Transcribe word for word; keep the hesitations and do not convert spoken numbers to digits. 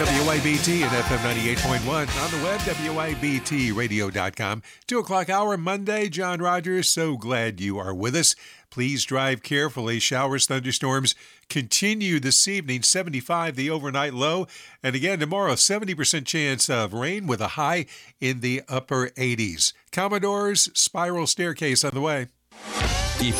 W I B T and F M ninety-eight point one. On the web, W I B T radio dot com. two o'clock hour Monday. John Rogers, so glad you are with us. Please drive carefully. Showers, thunderstorms continue this evening. seventy-five the overnight low. And again, tomorrow, seventy percent chance of rain with a high in the upper eighties. Commodore's Spiral Staircase on the way.